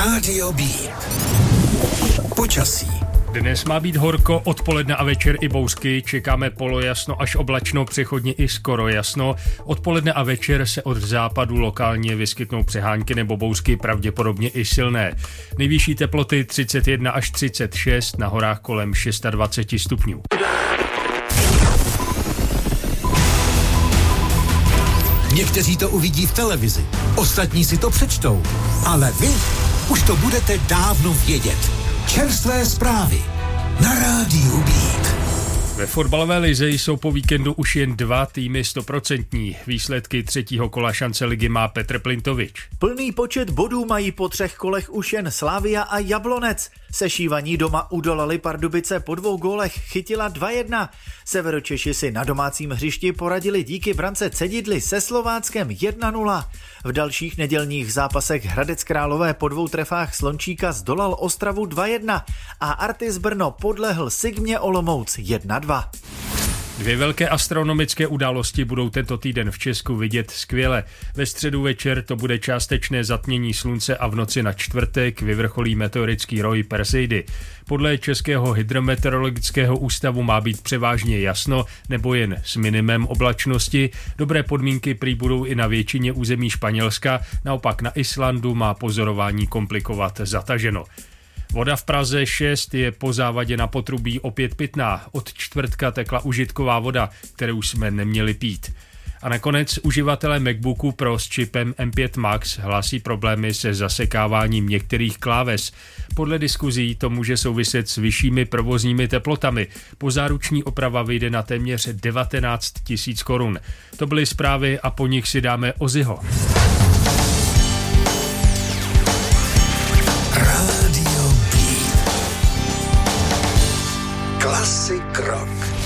Rádio B. Počasí. Dnes má být horko, odpoledne a večer i bouřky, čekáme polojasno až oblačno, přechodně i skoro jasno. Odpoledne a večer se od západu lokálně vyskytnou přehánky nebo bouřky, pravděpodobně i silné. Nejvyšší teploty 31 až 36, na horách kolem 26 stupňů. Někteří to uvidí v televizi, ostatní si to přečtou, ale vy už to budete dávno vědět. Čerstvé zprávy na Rádiu Beat. Ve fotbalové lize jsou po víkendu už jen 2 týmy 100%. Výsledky 3. kola šance ligy má Petr Plintovič. Plný počet bodů mají po 3 kolech už jen Slavia a Jablonec. Sešívaní doma udolali Pardubice po 2 gólech, chytila 2-1. Severočeši si na domácím hřišti poradili díky brance Cedidly se Slováckem 1-0. V dalších nedělních zápasech Hradec Králové po 2 trefách Slončíka zdolal Ostravu 2-1 a Artis Brno podlehl Sigmě Olomouc 1-2. 2 velké astronomické události budou tento týden v Česku vidět skvěle. Ve středu večer to bude částečné zatmění slunce a v noci na čtvrtek vyvrcholí meteorický roj Perseidy. Podle Českého hydrometeorologického ústavu má být převážně jasno nebo jen s minimem oblačnosti. Dobré podmínky prý budou i na většině území Španělska, naopak na Islandu má pozorování komplikovat zataženo. Voda v Praze 6 je po závadě na potrubí opět pitná. Od čtvrtka tekla užitková voda, kterou jsme neměli pít. A nakonec uživatelé MacBooku Pro s čipem M5 Max hlásí problémy se zasekáváním některých kláves. Podle diskuzí to může souviset s vyššími provozními teplotami. Pozáruční oprava vyjde na téměř 19 000 korun. To byly zprávy a po nich si dáme Ozzyho. Classic Rock.